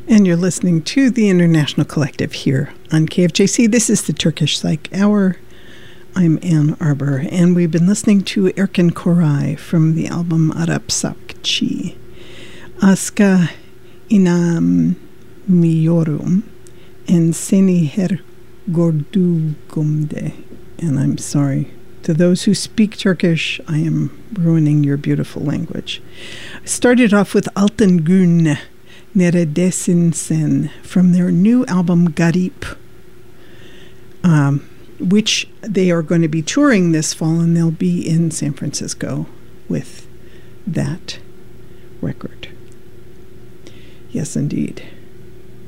And you're listening to the International Collective here on KFJC. This is the Turkish Psych Hour. I'm Ann Arbor, and we've been listening to Erkin Koray from the album Arapsakçı. Aska inanmıyorum and seni her gördüğümde. And I'm sorry. To those who speak Turkish, I am ruining your beautiful language. I started off with Altın Gün, Neredesin Sen, from their new album Garip, which they are going to be touring this fall, and they'll be in San Francisco with that record. Yes, indeed.